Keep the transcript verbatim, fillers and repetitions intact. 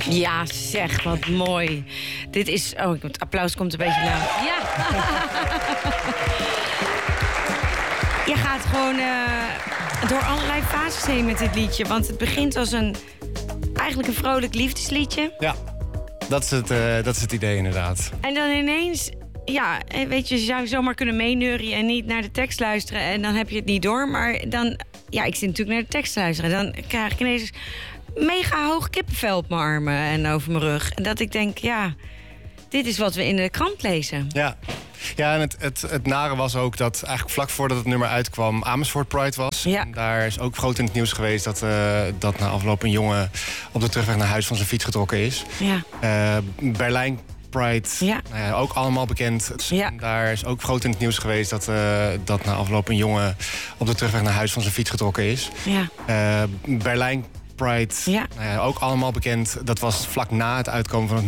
Ja, zeg, wat mooi. Dit is... Oh, het applaus komt een beetje laat. Ja. Je gaat gewoon uh, door allerlei fases heen met dit liedje. Want het begint als een... Eigenlijk een vrolijk liefdesliedje. Ja, dat is het, uh, dat is het idee inderdaad. En dan ineens... Ja, weet je, je zou zomaar kunnen meeneurien en niet naar de tekst luisteren. En dan heb je het niet door. Maar dan... Ja, ik zit natuurlijk naar de tekst te luisteren. Dan krijg ik ineens... mega hoog kippenvel op mijn armen en over mijn rug. En dat ik denk, ja, dit is wat we in de krant lezen. Ja, ja en het, het, het nare was ook dat eigenlijk vlak voordat het nummer uitkwam... Amersfoort Pride was. Ja. En daar is ook groot in het nieuws geweest... dat, uh, dat na afloop een jongen op de terugweg naar huis van zijn fiets getrokken is. Ja. Uh, Berlijn Pride, ja. Nou ja, ook allemaal bekend. Ja. En daar is ook groot in het nieuws geweest... dat, uh, dat na afloop een jongen op de terugweg naar huis van zijn fiets getrokken is. Ja. Uh, Berlijn Pride, ja. Nou ja, ook allemaal bekend. Dat was vlak na het uitkomen van het